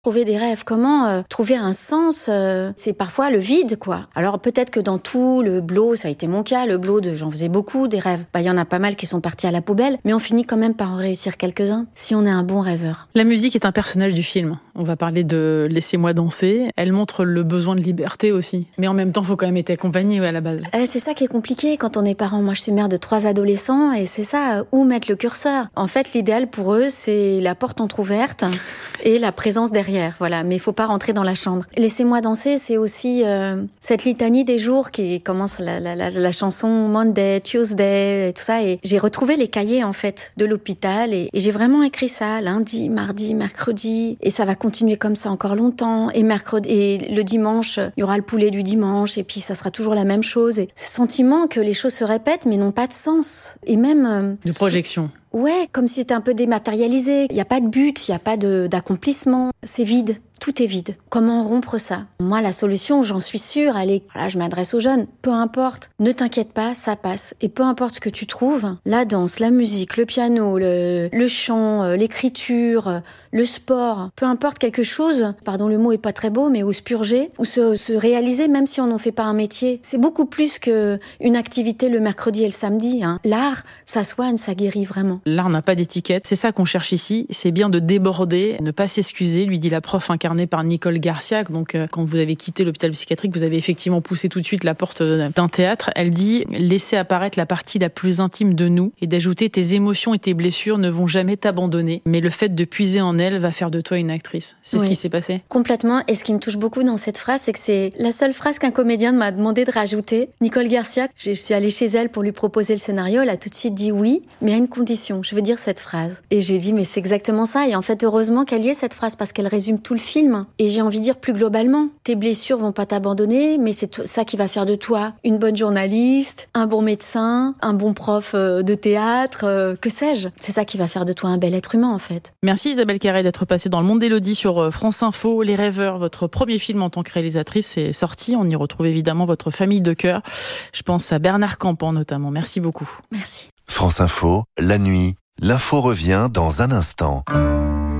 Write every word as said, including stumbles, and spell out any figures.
Trouver des rêves, comment euh, trouver un sens, euh, c'est parfois le vide, quoi. Alors peut-être que dans tout le blow, ça a été mon cas, le blow, de, j'en faisais beaucoup, des rêves. Bah, il y en a pas mal qui sont partis à la poubelle, mais on finit quand même par en réussir quelques-uns, si on est un bon rêveur. La musique est un personnage du film. On va parler de Laissez-moi danser. Elle montre le besoin de liberté aussi. Mais en même temps, il faut quand même être accompagné ouais, à la base. Euh, c'est ça qui est compliqué quand on est parent. Moi, je suis mère de trois adolescents et c'est ça, où mettre le curseur. En fait, l'idéal pour eux, c'est la porte entrouverte et la présence derrière. Voilà, mais il faut pas rentrer dans la chambre. Laissez-moi danser, c'est aussi euh, cette litanie des jours qui commence la, la, la, la chanson Monday, Tuesday, et tout ça. Et j'ai retrouvé les cahiers en fait de l'hôpital et, et j'ai vraiment écrit ça lundi, mardi, mercredi. Et ça va continuer comme ça encore longtemps. Et mercredi, et le dimanche, il y aura le poulet du dimanche. Et puis ça sera toujours la même chose. Et ce sentiment que les choses se répètent mais n'ont pas de sens. Et même euh, de projection. Ouais, comme si c'était un peu dématérialisé. Il n'y a pas de but, il n'y a pas de, d'accomplissement. C'est vide. Tout est vide. Comment rompre ça? Moi, la solution, j'en suis sûre, elle est... Là, je m'adresse aux jeunes. Peu importe. Ne t'inquiète pas, ça passe. Et peu importe ce que tu trouves, la danse, la musique, le piano, le, le chant, l'écriture, le sport, peu importe quelque chose, pardon, le mot est pas très beau, mais où se purger, ou se, se réaliser, même si on n'en fait pas un métier. C'est beaucoup plus qu'une activité le mercredi et le samedi. Hein. L'art, ça soigne, ça guérit vraiment. L'art n'a pas d'étiquette. C'est ça qu'on cherche ici. C'est bien de déborder, ne pas s'excuser, lui dit la prof incarnée par Nicole Garcia. Donc, euh, quand vous avez quitté l'hôpital psychiatrique, vous avez effectivement poussé tout de suite la porte d'un théâtre. Elle dit « Laisser apparaître la partie la plus intime de nous et d'ajouter tes émotions et tes blessures ne vont jamais t'abandonner. Mais le fait de puiser en elle va faire de toi une actrice. » C'est oui. Ce qui s'est passé. Complètement. Et ce qui me touche beaucoup dans cette phrase, c'est que c'est la seule phrase qu'un comédien m'a demandé de rajouter. Nicole Garcia, je suis allée chez elle pour lui proposer le scénario. Elle a tout de suite dit oui, mais à une condition. Je veux dire cette phrase. Et j'ai dit, mais c'est exactement ça. Et en fait, heureusement qu'elle y ait cette phrase parce qu'elle résume tout le film. Et j'ai envie de dire plus globalement, tes blessures vont pas t'abandonner, mais c'est ça qui va faire de toi une bonne journaliste, un bon médecin, un bon prof de théâtre, que sais-je. C'est ça qui va faire de toi un bel être humain en fait. Merci Isabelle Carré d'être passée dans Le Monde d'Élodie sur France Info. Les Rêveurs, votre premier film en tant que réalisatrice est sorti. On y retrouve évidemment votre famille de cœur. Je pense à Bernard Campan notamment. Merci beaucoup. Merci. France Info, la nuit, l'info revient dans un instant.